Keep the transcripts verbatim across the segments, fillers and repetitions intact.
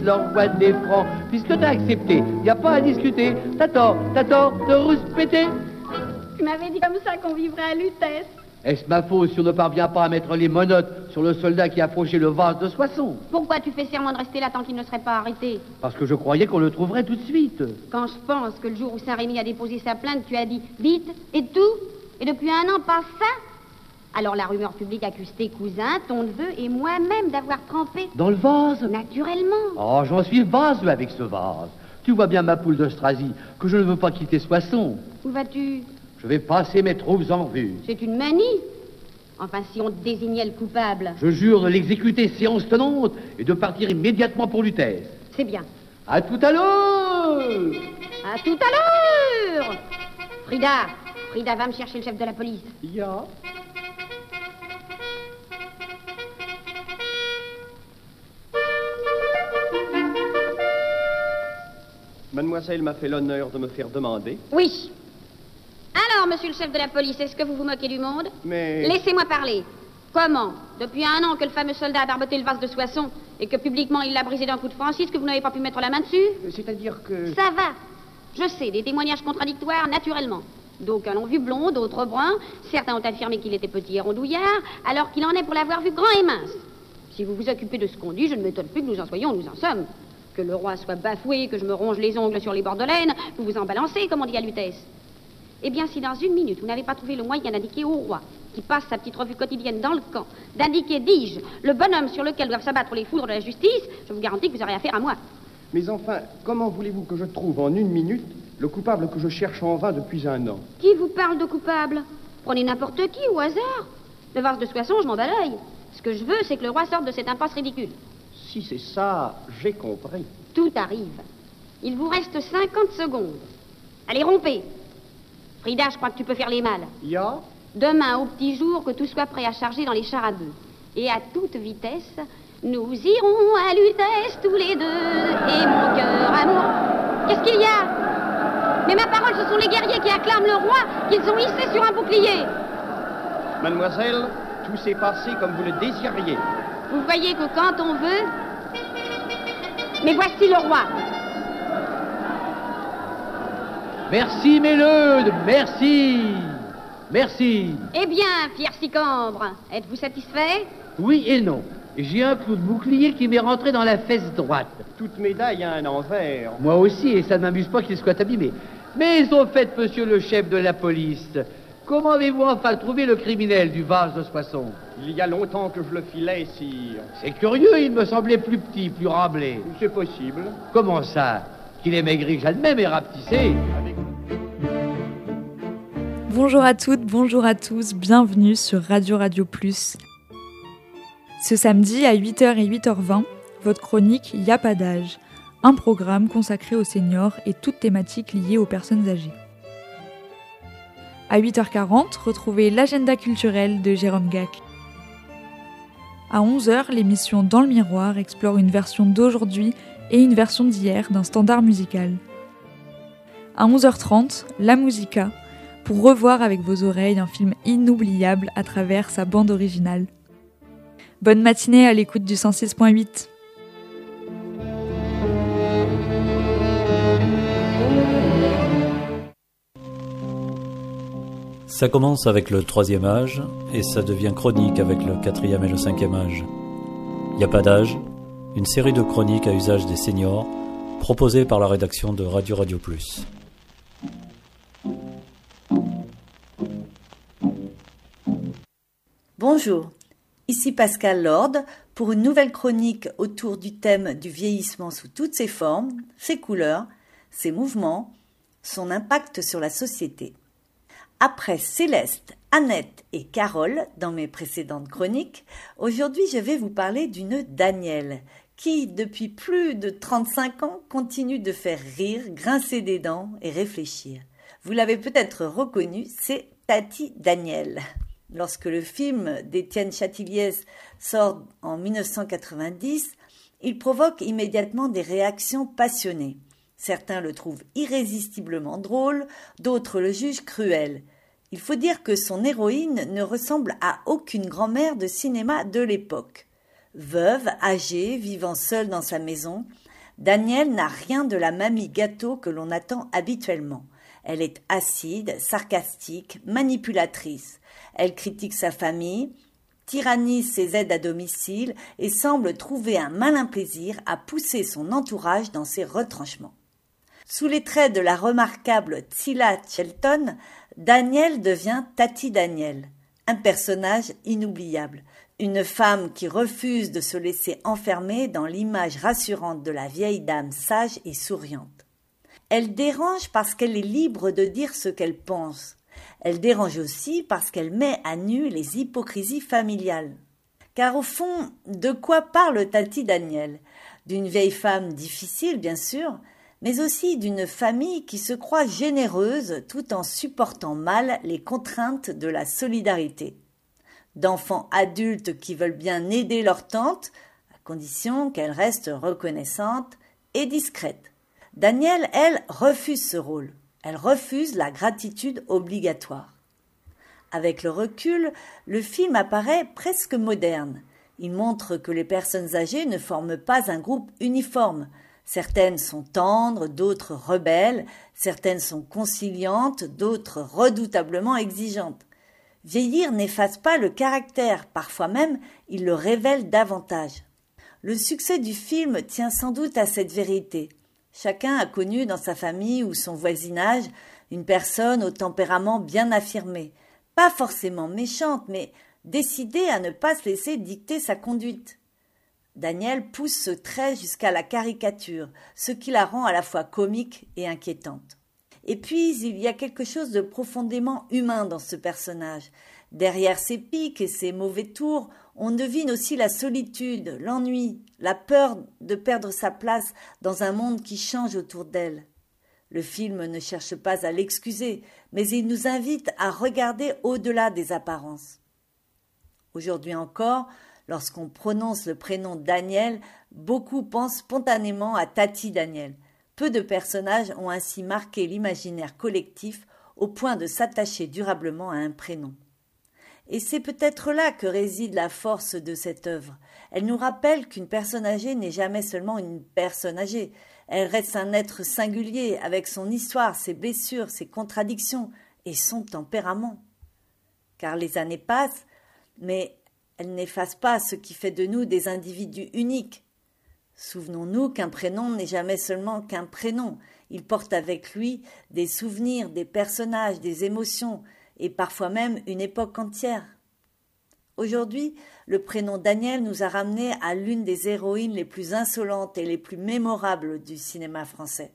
leur roi des francs. Puisque t'as accepté, y a pas à discuter. T'as tort, t'as tort de rouspéter. Tu m'avais dit comme ça qu'on vivrait à Lutèce. Est-ce ma faute si on ne parvient pas à mettre les menottes sur le soldat qui a fauché le vase de Soissons? Pourquoi tu fais serment de rester là tant qu'il ne serait pas arrêté? Parce que je croyais qu'on le trouverait tout de suite. Quand je pense que le jour où Saint-Rémy a déposé sa plainte, tu as dit vite et tout, et depuis un an pas ça. Alors la rumeur publique accuse tes cousins, ton neveu et moi-même d'avoir trempé. Dans le vase? Naturellement. Oh, j'en suis vaseux avec ce vase. Tu vois bien, ma poule d'Austrasie, que je ne veux pas quitter Soissons. Où vas-tu? Je vais passer mes troupes en vue. C'est une manie. Enfin, si on te désignait le coupable. Je jure de l'exécuter séance tenante et de partir immédiatement pour Lutèce. C'est bien. À tout à l'heure. À tout à l'heure. Frida, Frida, va me chercher le chef de la police. Ya. Mademoiselle m'a fait l'honneur de me faire demander. Oui. Alors, monsieur le chef de la police, est-ce que vous vous moquez du monde? Mais... Laissez-moi parler. Comment? Depuis un an que le fameux soldat a barboté le vase de Soissons et que publiquement il l'a brisé d'un coup de francis, que vous n'avez pas pu mettre la main dessus? C'est-à-dire que... Ça va. Je sais, des témoignages contradictoires, naturellement. D'aucuns l'ont vu blond, d'autres brun. Certains ont affirmé qu'il était petit et rondouillard, alors qu'il en est pour l'avoir vu grand et mince. Si vous vous occupez de ce qu'on dit, je ne m'étonne plus que nous en soyons où nous en sommes. Que le roi soit bafoué, que je me ronge les ongles sur les bords de laine, vous vous en balancez, comme on dit à Lutèce. Eh bien, si dans une minute, vous n'avez pas trouvé le moyen d'indiquer au roi, qui passe sa petite revue quotidienne dans le camp, d'indiquer, dis-je, le bonhomme sur lequel doivent s'abattre les foudres de la justice, je vous garantis que vous aurez affaire à moi. Mais enfin, comment voulez-vous que je trouve en une minute le coupable que je cherche en vain depuis un an? Qui vous parle de coupable? Prenez n'importe qui, au hasard. Le vase de Soissons, je m'en bats l'œil. Ce que je veux, c'est que le roi sorte de cette impasse ridicule. Si c'est ça, j'ai compris. Tout arrive. Il vous reste cinquante secondes. Allez, rompez. Frida, je crois que tu peux faire les malles. Ya? Demain, au petit jour, que tout soit prêt à charger dans les chars à bœufs. Et à toute vitesse, nous irons à Lutèce tous les deux. Et mon cœur amour... Qu'est-ce qu'il y a? Mais ma parole, ce sont les guerriers qui acclament le roi qu'ils ont hissé sur un bouclier. Mademoiselle, tout s'est passé comme vous le désiriez. Vous voyez que quand on veut... Mais voici le roi. Merci, Méleude, merci. Merci. Eh bien, Pierre Sicambre, êtes-vous satisfait? Oui et non. J'ai un clou de bouclier qui m'est rentré dans la fesse droite. Toute médaille a un envers. Moi aussi, et ça ne m'amuse pas qu'il soit abîmé. Mais au fait, monsieur le chef de la police, comment avez-vous enfin trouvé le criminel du vase de Soissons? Il y a longtemps que je le filais, sire. C'est curieux, il me semblait plus petit, plus ramblé. C'est possible. Comment ça? Qu'il est maigri, j'admets, mais rapetissé. Avec... Bonjour à toutes, bonjour à tous, bienvenue sur Radio Radio Plus. Ce samedi à huit heures et huit heures vingt, votre chronique Y a pas d'âge, un programme consacré aux seniors et toutes thématiques liées aux personnes âgées. À huit heures quarante, retrouvez l'agenda culturel de Jérôme Gac. À onze heures, l'émission Dans le miroir explore une version d'aujourd'hui et une version d'hier d'un standard musical. À onze heures trente, La Musica, pour revoir avec vos oreilles un film inoubliable à travers sa bande originale. Bonne matinée à l'écoute du cent six point huit. Ça commence avec le troisième âge et ça devient chronique avec le quatrième et le cinquième âge. Y a pas d'âge, une série de chroniques à usage des seniors proposée par la rédaction de Radio Radio Plus. Bonjour, ici Pascal Lord pour une nouvelle chronique autour du thème du vieillissement sous toutes ses formes, ses couleurs, ses mouvements, son impact sur la société. Après Céleste, Annette et Carole dans mes précédentes chroniques, aujourd'hui je vais vous parler d'une Danielle qui, depuis plus de trente-cinq ans, continue de faire rire, grincer des dents et réfléchir. Vous l'avez peut-être reconnue, c'est Tati Daniel. Lorsque le film d'Étienne Châtilliez sort en dix-neuf cent quatre-vingt-dix, il provoque immédiatement des réactions passionnées. Certains le trouvent irrésistiblement drôle, d'autres le jugent cruel. Il faut dire que son héroïne ne ressemble à aucune grand-mère de cinéma de l'époque. Veuve, âgée, vivant seule dans sa maison, Danielle n'a rien de la mamie gâteau que l'on attend habituellement. Elle est acide, sarcastique, manipulatrice. Elle critique sa famille, tyrannise ses aides à domicile et semble trouver un malin plaisir à pousser son entourage dans ses retranchements. Sous les traits de la remarquable Tsila Shelton, Danielle devient Tati Danielle, un personnage inoubliable, une femme qui refuse de se laisser enfermer dans l'image rassurante de la vieille dame sage et souriante. Elle dérange parce qu'elle est libre de dire ce qu'elle pense. Elle dérange aussi parce qu'elle met à nu les hypocrisies familiales. Car au fond, de quoi parle Tati Danielle? D'une vieille femme difficile, bien sûr, mais aussi d'une famille qui se croit généreuse tout en supportant mal les contraintes de la solidarité. D'enfants adultes qui veulent bien aider leur tante, à condition qu'elle reste reconnaissante et discrète. Danielle, elle, refuse ce rôle. Elle refuse la gratitude obligatoire. Avec le recul, le film apparaît presque moderne. Il montre que les personnes âgées ne forment pas un groupe uniforme. Certaines sont tendres, d'autres rebelles, certaines sont conciliantes, d'autres redoutablement exigeantes. Vieillir n'efface pas le caractère, parfois même il le révèle davantage. Le succès du film tient sans doute à cette vérité. Chacun a connu dans sa famille ou son voisinage une personne au tempérament bien affirmé, pas forcément méchante, mais décidée à ne pas se laisser dicter sa conduite. Danielle pousse ce trait jusqu'à la caricature, ce qui la rend à la fois comique et inquiétante. Et puis, il y a quelque chose de profondément humain dans ce personnage. Derrière ses piques et ses mauvais tours, on devine aussi la solitude, l'ennui, la peur de perdre sa place dans un monde qui change autour d'elle. Le film ne cherche pas à l'excuser, mais il nous invite à regarder au-delà des apparences. Aujourd'hui encore, lorsqu'on prononce le prénom Danielle, beaucoup pensent spontanément à Tati Danielle. Peu de personnages ont ainsi marqué l'imaginaire collectif au point de s'attacher durablement à un prénom. Et c'est peut-être là que réside la force de cette œuvre. Elle nous rappelle qu'une personne âgée n'est jamais seulement une personne âgée. Elle reste un être singulier, avec son histoire, ses blessures, ses contradictions et son tempérament. Car les années passent, mais elles n'effacent pas ce qui fait de nous des individus uniques. Souvenons-nous qu'un prénom n'est jamais seulement qu'un prénom. Il porte avec lui des souvenirs, des personnages, des émotions, et parfois même une époque entière. Aujourd'hui, le prénom Danielle nous a ramenés à l'une des héroïnes les plus insolentes et les plus mémorables du cinéma français.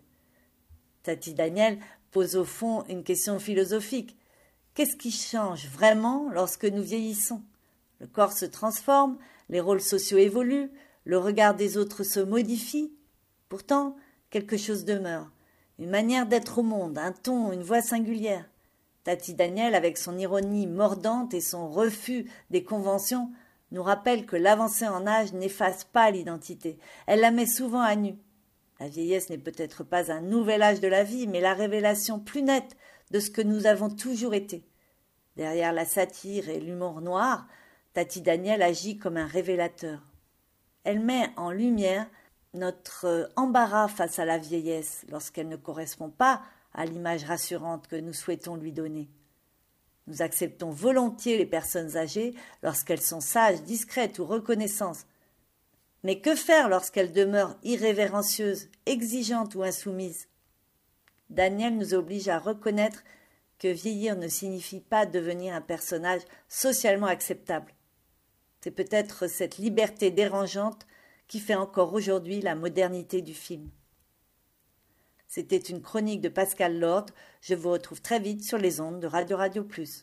Tati Danielle pose au fond une question philosophique. Qu'est-ce qui change vraiment lorsque nous vieillissons? Le corps se transforme, les rôles sociaux évoluent, le regard des autres se modifie. Pourtant, quelque chose demeure, une manière d'être au monde, un ton, une voix singulière. Tati Danielle, avec son ironie mordante et son refus des conventions, nous rappelle que l'avancée en âge n'efface pas l'identité. Elle la met souvent à nu. La vieillesse n'est peut-être pas un nouvel âge de la vie, mais la révélation plus nette de ce que nous avons toujours été. Derrière la satire et l'humour noir, Tati Danielle agit comme un révélateur. Elle met en lumière notre embarras face à la vieillesse lorsqu'elle ne correspond pas à l'image rassurante que nous souhaitons lui donner. Nous acceptons volontiers les personnes âgées lorsqu'elles sont sages, discrètes ou reconnaissantes. Mais que faire lorsqu'elles demeurent irrévérencieuses, exigeantes ou insoumises? Danielle nous oblige à reconnaître que vieillir ne signifie pas devenir un personnage socialement acceptable. C'est peut-être cette liberté dérangeante qui fait encore aujourd'hui la modernité du film. C'était une chronique de Pascal Lord. Je vous retrouve très vite sur les ondes de Radio Radio Plus.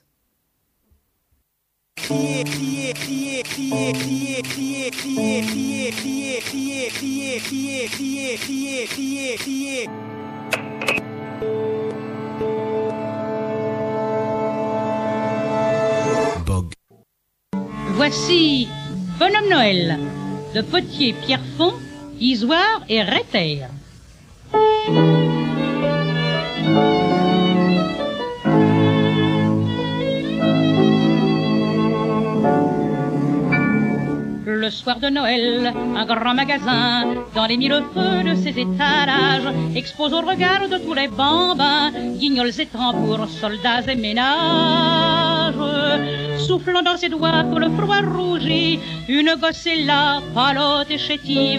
Crier, crier, crier, crier, crier, crier, crier, crier, crier, crier, crier, crier, crier, crier, crier, crier. Bog. Voici Bonhomme Noël de Potier, Pierrefonds, Isoire et Réter. Le soir de Noël, un grand magasin, dans les mille feux de ses étalages, expose au regard de tous les bambins, guignols et tambours, soldats et ménages. Soufflant dans ses doigts pour le froid rougi, une gosse est là, palote et chétive,